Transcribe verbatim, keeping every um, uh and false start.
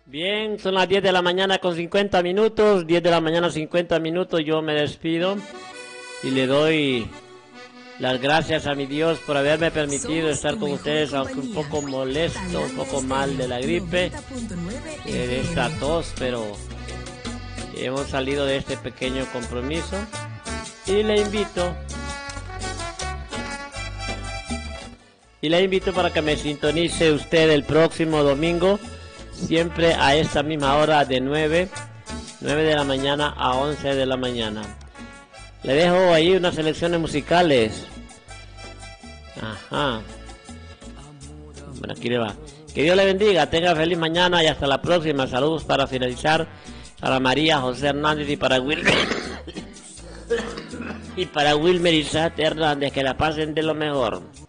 Bien, son las diez de la mañana con cincuenta minutos, diez de la mañana cincuenta minutos, yo me despido y le doy las gracias a mi Dios por haberme permitido estar con ustedes, aunque un poco molesto, un poco mal de la gripe, de esta tos, pero hemos salido de este pequeño compromiso y le invito y le invito para que me sintonice usted el próximo domingo, siempre a esta misma hora de nueve de la mañana a once de la mañana. Le dejo ahí unas selecciones musicales. Ajá. Bueno, aquí le va. Que Dios le bendiga, tenga feliz mañana y hasta la próxima. Saludos para finalizar para María José Hernández y para Wilmer y para Wilmer Isaac Hernández, que la pasen de lo mejor.